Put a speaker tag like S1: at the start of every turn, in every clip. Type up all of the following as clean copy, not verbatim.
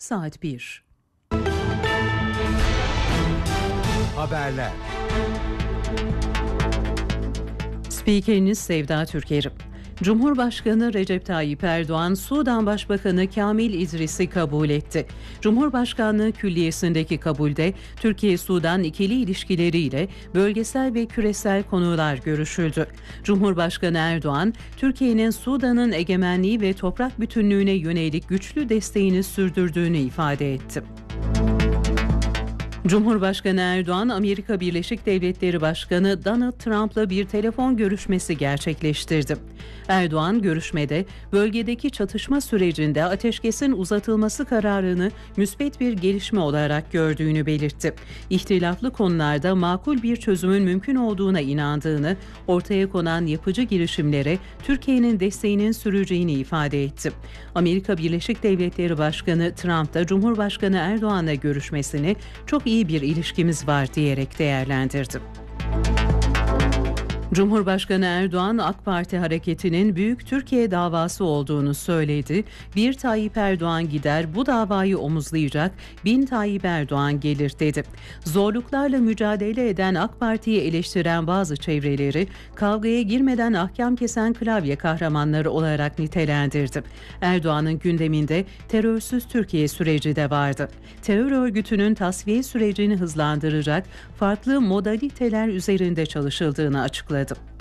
S1: saat 1.
S2: Haberler.
S1: Spikeriniz Sevda Türkerim. Cumhurbaşkanı Recep Tayyip Erdoğan, Sudan Başbakanı Kamil İdris'i kabul etti. Cumhurbaşkanlığı Külliyesi'ndeki kabulde Türkiye-Sudan ikili ilişkileriyle bölgesel ve küresel konular görüşüldü. Cumhurbaşkanı Erdoğan, Türkiye'nin Sudan'ın egemenliği ve toprak bütünlüğüne yönelik güçlü desteğini sürdürdüğünü ifade etti. Cumhurbaşkanı Erdoğan, Amerika Birleşik Devletleri Başkanı Donald Trump'la bir telefon görüşmesi gerçekleştirdi. Erdoğan, görüşmede bölgedeki çatışma sürecinde ateşkesin uzatılması kararını müspet bir gelişme olarak gördüğünü belirtti. İhtilaflı konularda makul bir çözümün mümkün olduğuna inandığını, ortaya konan yapıcı girişimlere Türkiye'nin desteğinin süreceğini ifade etti. Amerika Birleşik Devletleri Başkanı Trump da Cumhurbaşkanı Erdoğan'la görüşmesini çok iyi bir ilişkimiz var diyerek değerlendirdi. Cumhurbaşkanı Erdoğan, AK Parti hareketinin Büyük Türkiye davası olduğunu söyledi. Bir Tayyip Erdoğan gider, bu davayı omuzlayacak, 1000 Tayyip Erdoğan gelir dedi. Zorluklarla mücadele eden AK Parti'yi eleştiren bazı çevreleri, kavgaya girmeden ahkam kesen klavye kahramanları olarak nitelendirdi. Erdoğan'ın gündeminde terörsüz Türkiye süreci de vardı. Terör örgütünün tasfiye sürecini hızlandıracak farklı modaliteler üzerinde çalışıldığını açıkladı.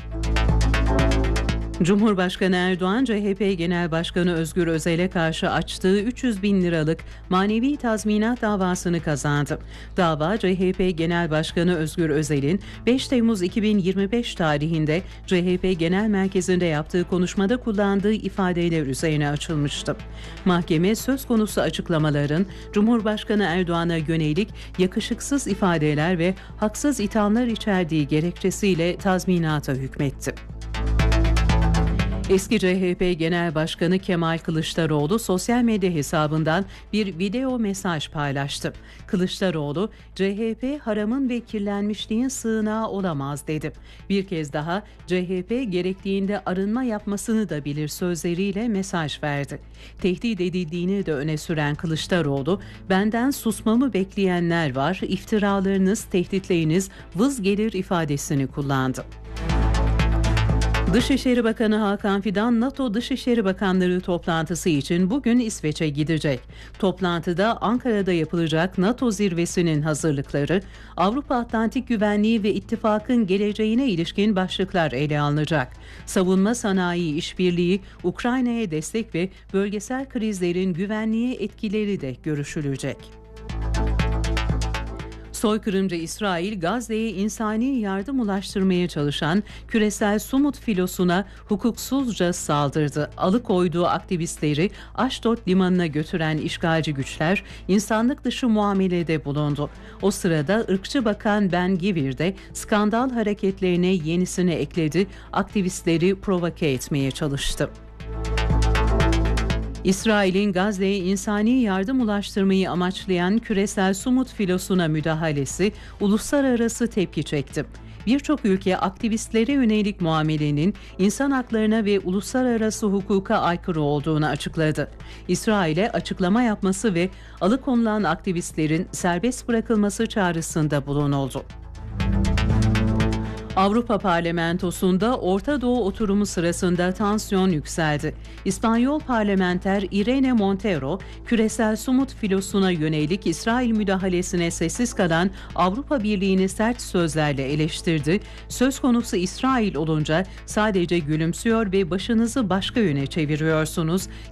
S1: Cumhurbaşkanı Erdoğan, CHP Genel Başkanı Özgür Özel'e karşı açtığı 300 bin liralık manevi tazminat davasını kazandı. Dava, CHP Genel Başkanı Özgür Özel'in 5 Temmuz 2025 tarihinde CHP Genel Merkezi'nde yaptığı konuşmada kullandığı ifadeler üzerine açılmıştı. Mahkeme, söz konusu açıklamaların Cumhurbaşkanı Erdoğan'a yönelik yakışıksız ifadeler ve haksız ithamlar içerdiği gerekçesiyle tazminata hükmetti. Eski CHP Genel Başkanı Kemal Kılıçdaroğlu sosyal medya hesabından bir video mesaj paylaştı. Kılıçdaroğlu, CHP haramın ve kirlenmişliğin sığınağı olamaz dedi. Bir kez daha CHP gerektiğinde arınma yapmasını da bilir sözleriyle mesaj verdi. Tehdit edildiğini de öne süren Kılıçdaroğlu, benden susmamı bekleyenler var, iftiralarınız, tehditleriniz vız gelir ifadesini kullandı. Dışişleri Bakanı Hakan Fidan, NATO Dışişleri Bakanları toplantısı için bugün İsveç'e gidecek. Toplantıda Ankara'da yapılacak NATO zirvesinin hazırlıkları, Avrupa Atlantik Güvenliği ve ittifakın geleceğine ilişkin başlıklar ele alınacak. Savunma sanayi işbirliği, Ukrayna'ya destek ve bölgesel krizlerin güvenliğe etkileri de görüşülecek. Soykırımcı İsrail, Gazze'ye insani yardım ulaştırmaya çalışan küresel Sumut filosuna hukuksuzca saldırdı. Alıkoyduğu aktivistleri Aşdod limanına götüren işgalci güçler insanlık dışı muamelede bulundu. O sırada ırkçı bakan Ben Gvir de skandal hareketlerine yenisini ekledi, aktivistleri provoke etmeye çalıştı. İsrail'in Gazze'ye insani yardım ulaştırmayı amaçlayan küresel Sumut filosuna müdahalesi uluslararası tepki çekti. Birçok ülke aktivistlere yönelik muamelenin insan haklarına ve uluslararası hukuka aykırı olduğunu açıkladı. İsrail'e açıklama yapması ve alıkonulan aktivistlerin serbest bırakılması çağrısında bulunuldu. Avrupa Parlamentosu'nda Orta Doğu oturumu sırasında tansiyon yükseldi. İspanyol parlamenter Irene Montero, küresel Sumut filosuna yönelik İsrail müdahalesine sessiz kalan Avrupa Birliği'ni sert sözlerle eleştirdi. Söz konusu İsrail olunca sadece gülümsüyor ve başınızı başka yöne çeviriyorsunuz.